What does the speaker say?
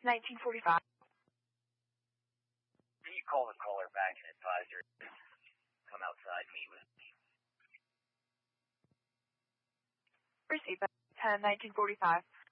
1945. Can you call the caller back and advise her to come outside and meet with me? Received by 10, 1945.